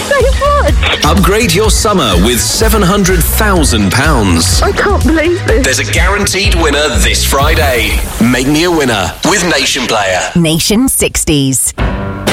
much. Upgrade your summer with £700,000. I can't believe this. There's a guaranteed winner this Friday. Make me a winner with Nation Player. Nation 60s.